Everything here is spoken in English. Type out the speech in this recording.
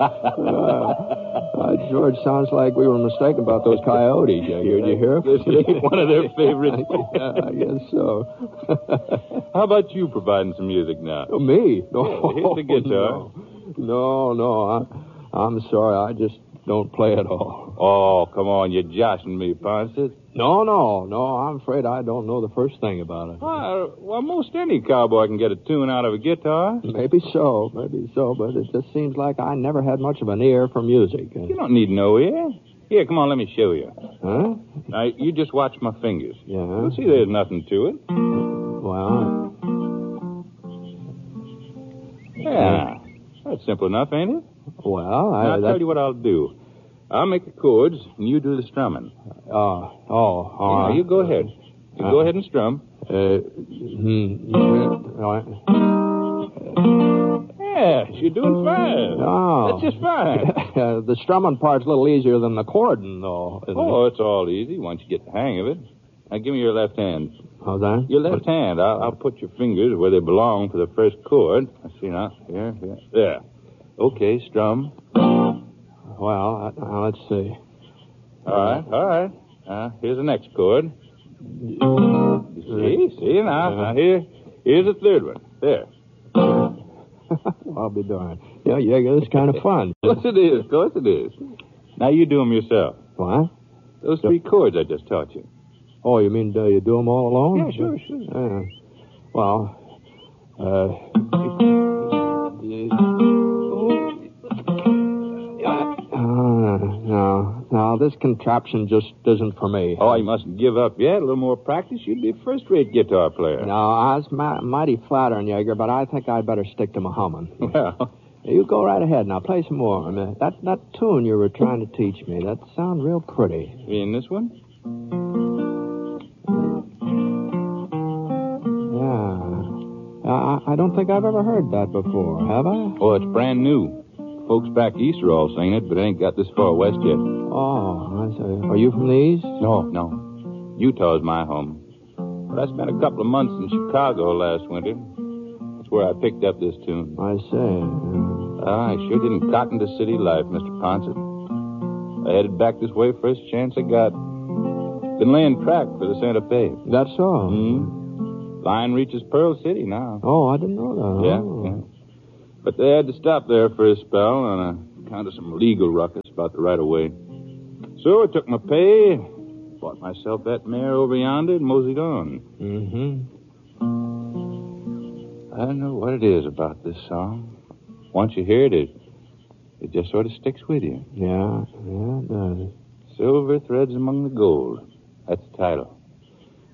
George, sounds like we were mistaken about those coyotes. Did you hear? One of their favorites. I guess so. How about you providing some music now? Oh, me? No. Here's the guitar. No. I'm sorry. I just don't play at all. Oh, come on. You're joshing me, Ponset. No. I'm afraid I don't know the first thing about it. Well, most any cowboy can get a tune out of a guitar. Maybe so, but it just seems like I never had much of an ear for music. You don't need no ear. Here, come on, let me show you. Huh? Now, you just watch my fingers. Yeah. You'll see there's nothing to it. Well... Yeah. That's simple enough, ain't it? Well, I'll tell you what I'll do. I'll make the chords, and you do the strumming. All right. You go ahead. You go ahead and strum. Yes, you're doing fine. Oh. That's just fine. The strumming part's a little easier than the chording, though. Oh, it's all easy once you get the hang of it. Now, give me your left hand. How's that? Your left hand. I'll put your fingers where they belong for the first chord. I see now. Here. There. Okay, strum. Well, let's see. All right. Here's the next chord. See now. Now here's the third one. There. I'll be darned. Yeah, it's kind of fun. Of course it is. Now you do them yourself. What? Those three chords I just taught you. Oh, you mean you do them all alone? Yeah, sure. Well, no, this contraption just isn't for me. Oh, you mustn't give up yet. A little more practice, you'd be a first-rate guitar player. No, I was mighty flattering, Yeager, but I think I'd better stick to my humming. Well... You go right ahead now. Play some more. I mean, that tune you were trying to teach me, that sounds real pretty. You mean this one? Yeah. I don't think I've ever heard that before, have I? Oh, it's brand new. Folks back east are all singing it, but it ain't got this far west yet. Oh, I see. Are you from the east? No. Utah's my home. But I spent a couple of months in Chicago last winter. That's where I picked up this tune. I see. I sure didn't cotton to city life, Mr. Ponset. I headed back this way first chance I got. Been laying track for the Santa Fe. That's so? Line reaches Pearl City now. Oh, I didn't know that. Yeah. But they had to stop there for a spell on account of some legal ruckus about the right-of-way. So I took my pay, bought myself that mare over yonder, and moseyed on. I don't know what it is about this song. Once you hear it, it just sort of sticks with you. Yeah, it does. Silver threads among the gold. That's the title.